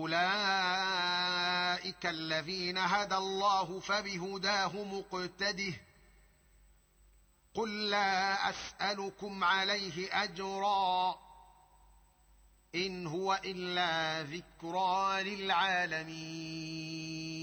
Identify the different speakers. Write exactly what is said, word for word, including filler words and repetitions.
Speaker 1: أولئك الذين هدى الله فبهداه مقتده قل لا أسألكم عليه أجرا إن هو إلا ذكرى للعالمين.